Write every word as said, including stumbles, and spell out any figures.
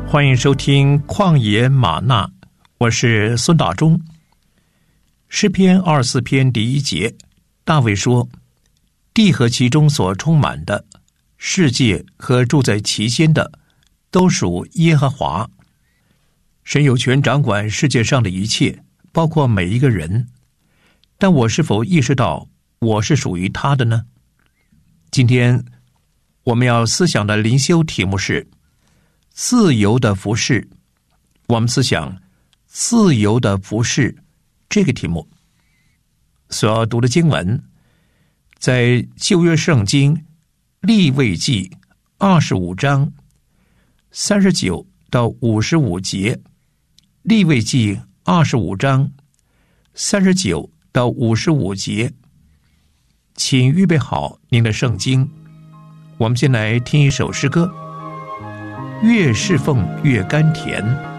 欢迎收听旷野吗哪，我是孙大中。诗篇二十四篇第一节，大卫说：地和其中所充满的，世界和住在其间的，都属耶和华。神有权掌管世界上的一切，包括每一个人。但我是否意识到我是属于他的呢？今天我们要思想的灵修题目是自由的服事。我们思想自由的服事这个题目。所要读的经文在旧约圣经利未记二十五章三十九到五十五节。利未记二十五章三十九到五十五节。请预备好您的圣经，我们先来听一首诗歌。越侍奉越甘甜。